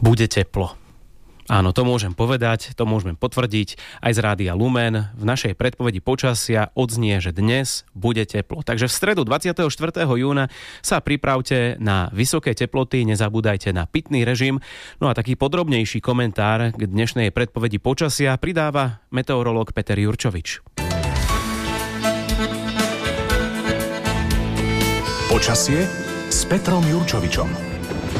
Bude teplo. Áno, to môžem povedať, to môžeme potvrdiť aj z Rádia Lumen. V našej predpovedi počasia odznie, že dnes bude teplo. Takže v stredu 24. júna sa pripravte na vysoké teploty, nezabúdajte na pitný režim. No a taký podrobnejší komentár k dnešnej predpovedi počasia pridáva meteorológ Peter Jurčovič. Počasie s Petrom Jurčovičom.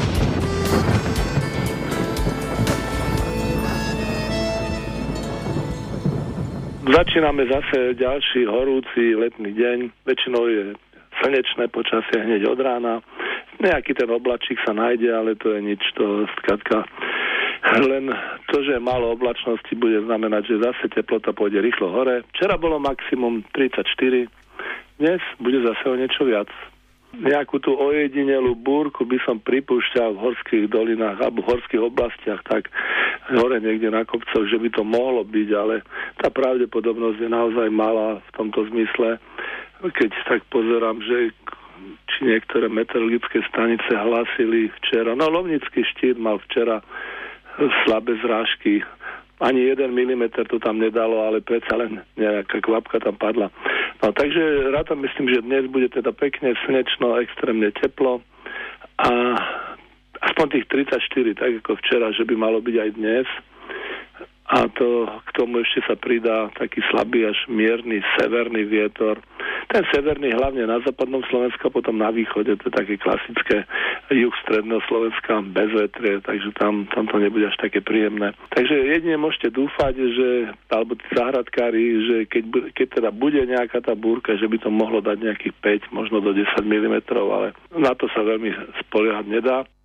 Začíname zase ďalší horúci letný deň. Väčšinou je slnečné počasie hneď od rána. Nejaký ten oblačík sa nájde, ale to je nič, to skrátka. Len to, že málo oblačnosti, bude znamenať, že zase teplota pôjde rýchlo hore. Včera bolo maximum 34, dnes bude zase o niečo viac. Nejakú tú ojedinelú búrku by som pripúšťal v horských dolinách alebo v horských oblastiach, tak hore niekde na kopcoch, že by to mohlo byť, ale tá pravdepodobnosť je naozaj malá v tomto zmysle. Keď tak pozerám, že či niektoré meteorologické stanice hlásili včera, no Lovnický Štít mal včera slabé zrážky, ani 1 milimeter to tam nedalo, ale predsa len nejaká kvapka tam padla. No takže rátam myslím, že dnes bude teda pekne slnečno, extrémne teplo a aspoň tých 34, tak ako včera, že by malo byť aj dnes. A to k tomu ešte sa pridá taký slabý až mierny severný vietor. Ten severný hlavne na západnom Slovensku, potom na východe, to je také klasické juh stredného Slovenska bez vetrie, takže tam to nebude až také príjemné. Takže jedine môžete dúfať, že, alebo tí záhradkári, že keď teda bude nejaká tá búrka, že by to mohlo dať nejakých 5, možno do 10 mm, ale na to sa veľmi spoliehať nedá.